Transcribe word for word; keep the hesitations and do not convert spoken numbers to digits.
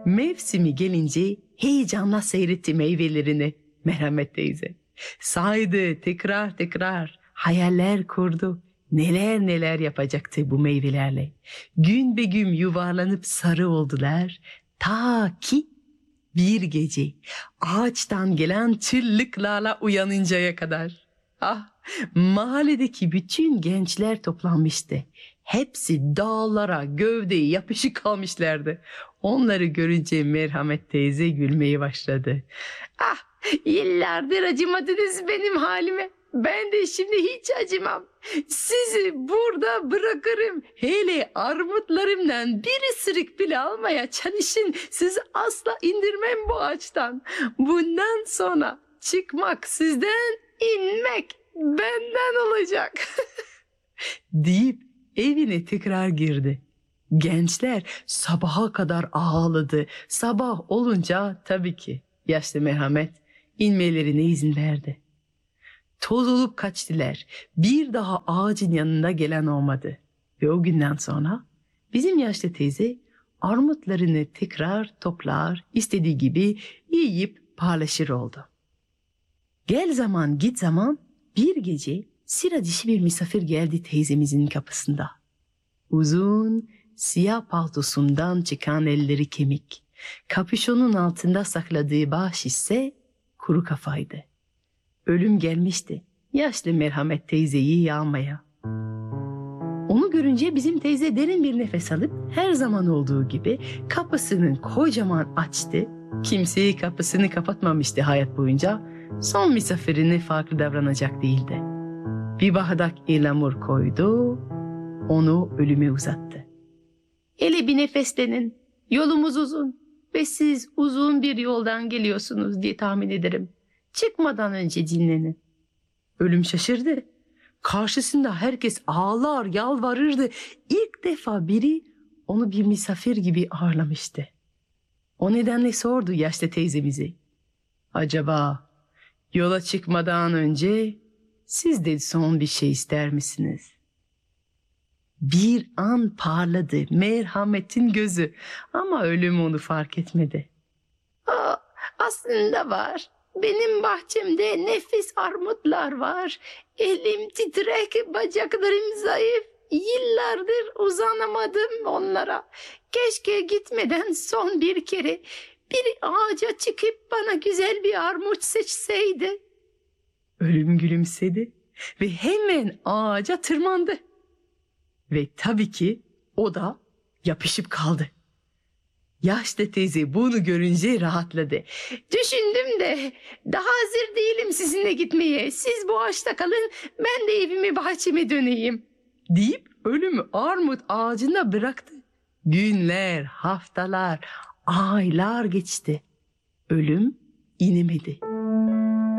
Mevsimi gelince heyecanla seyretti meyvelerini Merhamet teyze. Saydı tekrar tekrar, hayaller kurdu. Neler neler yapacaktı bu meyvelerle. Gün be gün yuvarlanıp sarı oldular. Ta ki bir gece ağaçtan gelen çığlıklarla uyanıncaya kadar. Ah, mahalledeki bütün gençler toplanmıştı. Hepsi dağlara, gövdeye yapışık kalmışlardı. Onları görünce Merhamet teyze gülmeye başladı. Ah, yıllardır acımadınız benim halime. Ben de şimdi hiç acımam. Sizi burada bırakırım. Hele armutlarımdan bir ısırık bile almaya çalışın. Sizi asla indirmem bu ağaçtan. Bundan sonra çıkmak sizden, inmek benden olacak. deyip evine tekrar girdi. Gençler sabaha kadar ağladı. Sabah olunca tabii ki yaşlı Merhamet inmelerine izin verdi. Toz olup kaçtılar. Bir daha ağacın yanına gelen olmadı. Ve o günden sonra bizim yaşlı teyze armutlarını tekrar toplar, istediği gibi yiyip paylaşır oldu. Gel zaman git zaman bir gece sıra dışı bir misafir geldi teyzemizin kapısında. Uzun, siyah paltosundan çıkan elleri kemik, kapüşonun altında sakladığı baş ise kuru kafaydı. Ölüm gelmişti yaşlı Merhamet teyzeyi yağmaya. Onu görünce bizim teyze derin bir nefes alıp her zaman olduğu gibi kapısını kocaman açtı. Kimseye kapısını kapatmamıştı hayat boyunca. Son misafirine farklı davranacak değildi. Bir bardak ıhlamur koydu, onu ölüme uzattı. Hele bir nefeslenin, yolumuz uzun ve siz uzun bir yoldan geliyorsunuz diye tahmin ederim. Çıkmadan önce dinlenin. Ölüm şaşırdı. Karşısında herkes ağlar, yalvarırdı. İlk defa biri onu bir misafir gibi ağırlamıştı. O nedenle sordu yaşlı teyzemizi. Acaba yola çıkmadan önce siz de son bir şey ister misiniz? Bir an parladı Merhamet'in gözü ama ölüm onu fark etmedi. Aa, aslında var. Benim bahçemde nefis armutlar var. Elim titrek, bacaklarım zayıf. Yıllardır uzanamadım onlara. Keşke gitmeden son bir kere bir ağaca çıkıp bana güzel bir armut seçseydi. Ölüm gülümsedi ve hemen ağaca tırmandı. Ve tabii ki o da yapışıp kaldı. Yaşlı teyze bunu görünce rahatladı. Düşündüm de daha hazır değilim sizinle gitmeye. Siz bu ağaçta kalın, ben de evime bahçeme döneyim. Deyip ölümü armut ağacında bıraktı. Günler, haftalar, aylar geçti. Ölüm inemedi.